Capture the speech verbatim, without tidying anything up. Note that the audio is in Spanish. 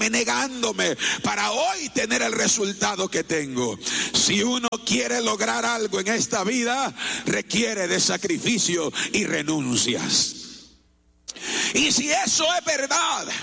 quitándome, negándome, para hoy tener el resultado que tengo. Si uno quiere lograr algo en esta vida, requiere de sacrificio y renuncias. Y si eso es verdad,